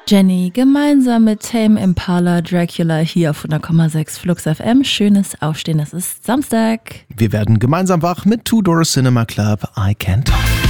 Jenny, gemeinsam mit Tame Impala, Dracula hier auf 100,6 Flux FM. Schönes Aufstehen, es ist Samstag. Wir werden gemeinsam wach mit Two Door Cinema Club, I Can't Talk.